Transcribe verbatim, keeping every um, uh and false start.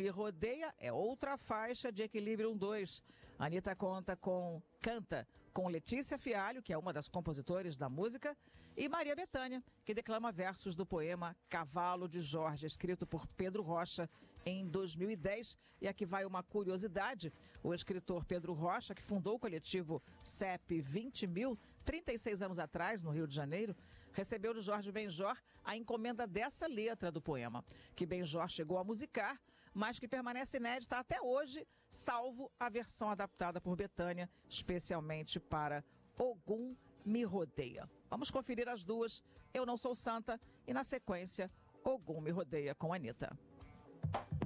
Me Rodeia é outra faixa de Equilibrium dois. A Anitta conta com, canta com Letícia Fialho, que é uma das compositores da música, e Maria Bethânia, que declama versos do poema Cavalo de Jorge, escrito por Pedro Rocha em dois mil e dez. E aqui vai uma curiosidade: o escritor Pedro Rocha, que fundou o coletivo C E P vinte mil, trinta e seis anos atrás, no Rio de Janeiro, recebeu de Jorge Benjor a encomenda dessa letra do poema, que Benjor chegou a musicar, mas que permanece inédita até hoje, salvo a versão adaptada por Bethânia, especialmente para Ogum Me Rodeia. Vamos conferir as duas, Eu Não Sou Santa, e na sequência, Ogum Me Rodeia com Anitta.